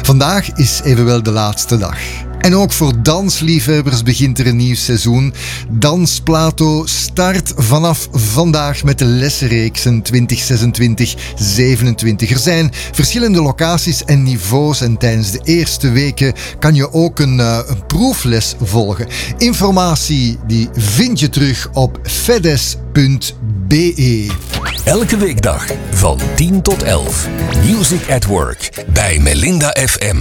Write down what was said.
Vandaag is evenwel de laatste dag. En ook voor dansliefhebbers begint er een nieuw seizoen. Dans Plato start vanaf vandaag met de lessenreeksen 2026-27. Er zijn verschillende locaties en niveaus en tijdens de eerste weken kan je ook een proefles volgen. Informatie die vind je terug op fedes.be. Elke weekdag van 10 tot 11. Music at Work bij Melinda FM.